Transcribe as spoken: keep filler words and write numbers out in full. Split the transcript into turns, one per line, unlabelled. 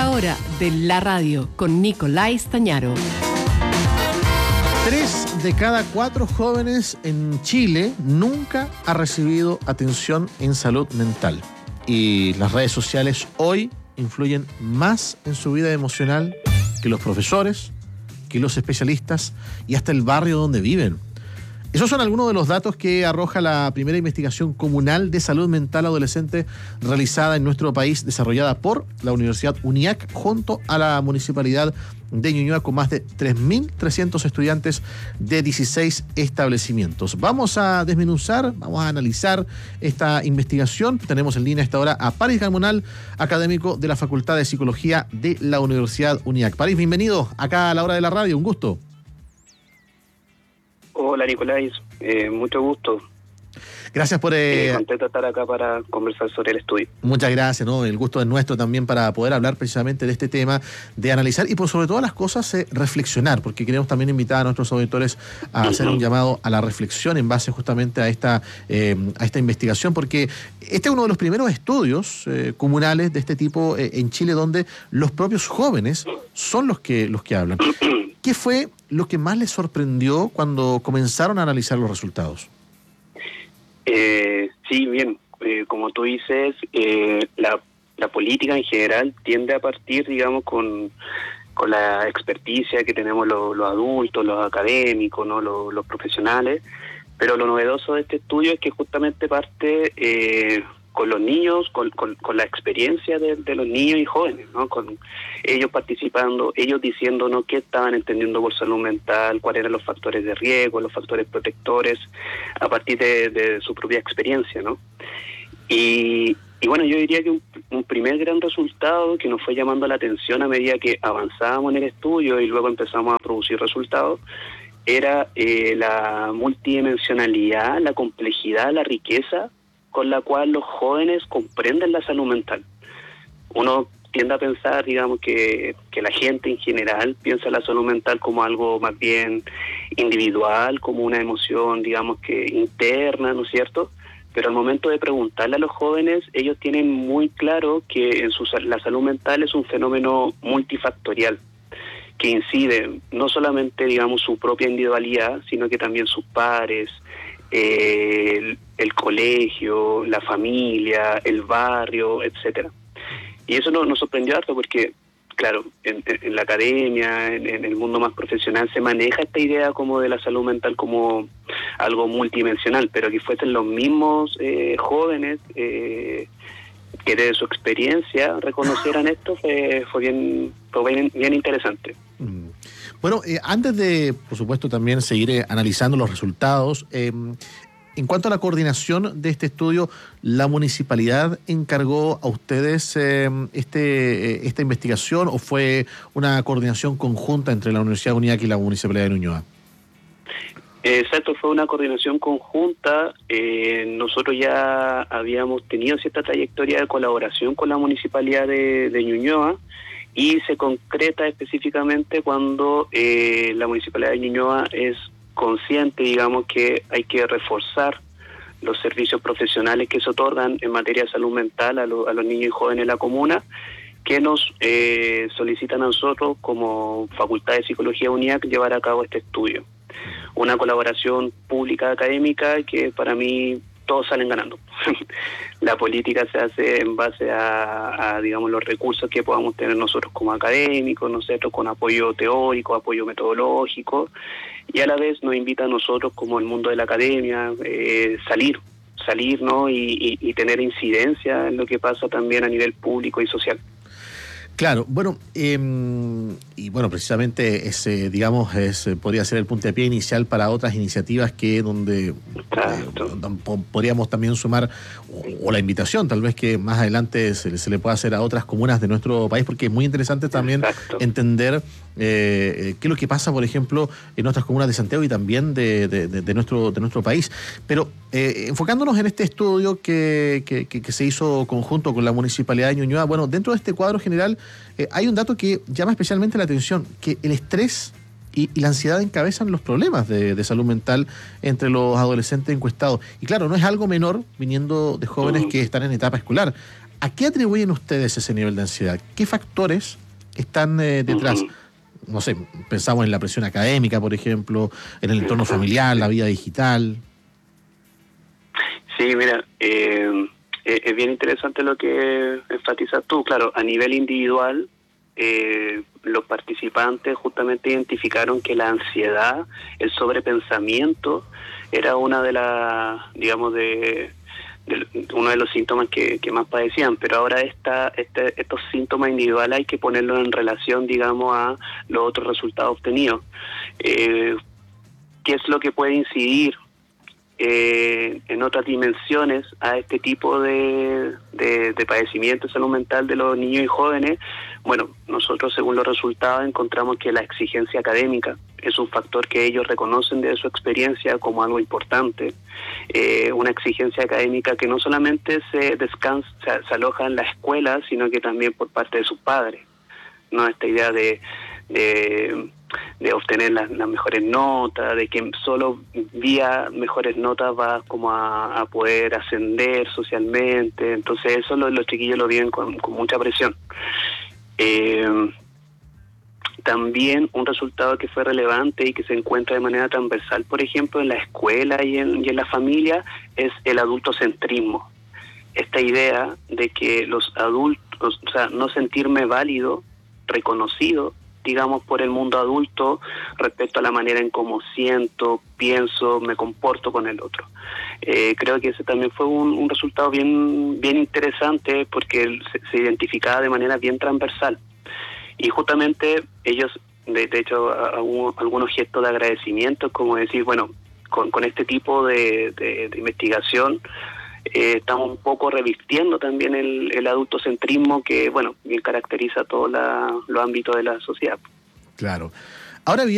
La hora de la radio con Nicolás Stañaro.
Tres de cada cuatro jóvenes en Chile nunca ha recibido atención en salud mental. Y las redes sociales hoy influyen más en su vida emocional que los profesores, que los especialistas y hasta el barrio donde viven. Esos son algunos de los datos que arroja la primera investigación comunal de salud mental adolescente realizada en nuestro país, desarrollada por la Universidad UNIAC junto a la Municipalidad de Ñuñoa, con más de tres mil trescientos estudiantes de dieciséis establecimientos. Vamos a desmenuzar, vamos a analizar esta investigación. Tenemos en línea a esta hora a París Garmonal, académico de la Facultad de Psicología de la Universidad UNIAC. París, bienvenido acá a la hora de la radio, un gusto.
Hola Nicolás, eh, mucho gusto.
Gracias por... Eh,
eh, contento de estar acá para conversar sobre el estudio.
Muchas gracias, ¿no? El gusto es nuestro también para poder hablar precisamente de este tema, de analizar y por sobre todas las cosas eh, reflexionar, porque queremos también invitar a nuestros auditores a hacer un llamado a la reflexión en base justamente a esta, eh, a esta investigación, porque este es uno de los primeros estudios eh, comunales de este tipo eh, en Chile, donde los propios jóvenes son los que, los que hablan. ¿Qué fue lo que más les sorprendió cuando comenzaron a analizar los resultados?
Eh, sí, bien, eh, como tú dices, eh, la, la política en general tiende a partir, digamos, con, con la experticia que tenemos los, los adultos, los académicos, ¿no? los, los profesionales, pero lo novedoso de este estudio es que justamente parte eh, con los niños, con, con, con la experiencia de, de los niños y jóvenes, ¿no? Con ellos participando, ellos diciéndonos qué estaban entendiendo por salud mental, cuáles eran los factores de riesgo, los factores protectores, a partir de, de su propia experiencia, ¿no? Y, y bueno, yo diría que un, un primer gran resultado que nos fue llamando la atención a medida que avanzábamos en el estudio y luego empezamos a producir resultados, era eh, la multidimensionalidad, la complejidad, la riqueza con la cual los jóvenes comprenden la salud mental. Uno tiende a pensar, digamos, que, que la gente en general piensa la salud mental como algo más bien individual, como una emoción, digamos, que interna, ¿no es cierto? Pero al momento de preguntarle a los jóvenes, ellos tienen muy claro que en su, la salud mental es un fenómeno multifactorial, que incide no solamente, digamos, su propia individualidad, sino que también sus pares, eh, el, el colegio, la familia, el barrio, etcétera. Y eso nos, nos sorprendió harto porque, claro, en, en la academia, en, en el mundo más profesional, se maneja esta idea como de la salud mental como algo multidimensional, pero que fuesen los mismos eh, jóvenes eh, que desde su experiencia reconocieran esto, fue, fue, bien, fue bien, bien interesante.
Mm. Bueno, eh, antes de, por supuesto, también seguir eh, analizando los resultados, eh, en cuanto a la coordinación de este estudio, ¿la municipalidad encargó a ustedes eh, este, eh, esta investigación o fue una coordinación conjunta entre la Universidad UNIAC y la Municipalidad de Ñuñoa?
Exacto, fue una coordinación conjunta. Eh, nosotros ya habíamos tenido cierta trayectoria de colaboración con la Municipalidad de, de Ñuñoa, y se concreta específicamente cuando eh, la Municipalidad de Ñuñoa es consciente, digamos, que hay que reforzar los servicios profesionales que se otorgan en materia de salud mental a, lo, a los niños y jóvenes de la comuna, que nos eh, solicitan a nosotros como Facultad de Psicología UNIAC llevar a cabo este estudio. Una colaboración pública académica que para mí todos salen ganando. La política se hace en base a, a, digamos, los recursos que podamos tener nosotros como académicos, nosotros con apoyo teórico, apoyo metodológico, y a la vez nos invita a nosotros como el mundo de la academia eh, salir, salir, ¿no? Y, y, y tener incidencia en lo que pasa también a nivel público y social.
Claro, bueno, eh, y bueno, precisamente ese, digamos, es, podría ser el puntapié inicial para otras iniciativas que donde claro. eh, podríamos también sumar, o, o la invitación tal vez que más adelante se, se le pueda hacer a otras comunas de nuestro país, porque es muy interesante también Exacto. entender eh, qué es lo que pasa, por ejemplo, en otras comunas de Santiago y también de, de, de, de, nuestro, de nuestro país. Pero eh, enfocándonos en este estudio que, que, que, que se hizo conjunto con la Municipalidad de Ñuñoa, bueno, dentro de este cuadro general eh, hay un dato que llama especialmente la atención, que el estrés y, y la ansiedad encabezan los problemas de, de salud mental entre los adolescentes encuestados. Y claro, no es algo menor viniendo de jóvenes que están en etapa escolar. ¿A qué atribuyen ustedes ese nivel de ansiedad? ¿Qué factores están eh, detrás? Uh-huh. No sé, pensamos en la presión académica, por ejemplo, en el entorno familiar, la vida digital.
Sí, mira, eh, es bien interesante lo que enfatizas tú. Claro, a nivel individual, eh, los participantes justamente identificaron que la ansiedad, el sobrepensamiento, era una de las, digamos, de, de uno de los síntomas que, que más padecían. Pero ahora esta, este, estos síntomas individuales hay que ponerlos en relación, digamos, a los otros resultados obtenidos. Eh, ¿Qué es lo que puede incidir Eh, en otras dimensiones a este tipo de, de, de padecimiento de salud mental de los niños y jóvenes? Bueno, nosotros según los resultados encontramos que la exigencia académica es un factor que ellos reconocen de su experiencia como algo importante, eh, una exigencia académica que no solamente se descansa, se, se aloja en la escuela, sino que también por parte de sus padres, ¿no? Esta idea de, de de obtener las, las mejores notas, de que solo vía mejores notas vas como a, a poder ascender socialmente. Entonces eso los, los chiquillos lo viven con, con mucha presión. Eh, también un resultado que fue relevante y que se encuentra de manera transversal, por ejemplo, en la escuela y en, y en la familia, es el adultocentrismo. Esta idea de que los adultos, o sea, no sentirme válido, reconocido, digamos, por el mundo adulto respecto a la manera en cómo siento, pienso, me comporto con el otro. Eh, creo que ese también fue un, un resultado bien bien interesante porque se, se identificaba de manera bien transversal. Y justamente ellos, de, de hecho, algún, algunos gestos de agradecimiento, como decir, bueno, con, con este tipo de, de, de investigación, Eh, estamos un poco revistiendo también el, el adultocentrismo que, bueno, bien caracteriza todos los ámbitos de la sociedad.
Claro. Ahora bien,